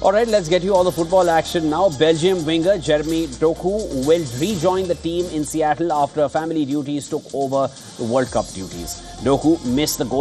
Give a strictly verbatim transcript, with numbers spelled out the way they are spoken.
All right, let's get you all the football action now. Belgium winger Jeremy Doku will rejoin the team in Seattle after family duties took over the World Cup duties. Doku missed the goal